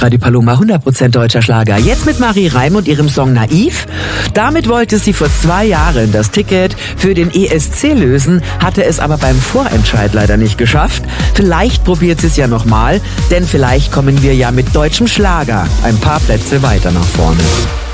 Radio Paloma 100% deutscher Schlager. Jetzt mit Marie Reim und ihrem Song Naiv. Damit wollte sie vor 2 Jahren das Ticket für den ESC lösen, hatte es aber beim Vorentscheid leider nicht geschafft. Vielleicht probiert sie es ja nochmal, denn vielleicht kommen wir ja mit deutschem Schlager ein paar Plätze weiter nach vorne.